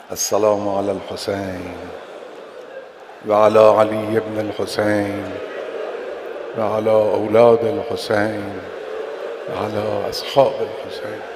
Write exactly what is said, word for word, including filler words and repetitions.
السلام على الحسين وعلى علي بن الحسين وعلى أولاد الحسين وعلى أصحاب الحسين.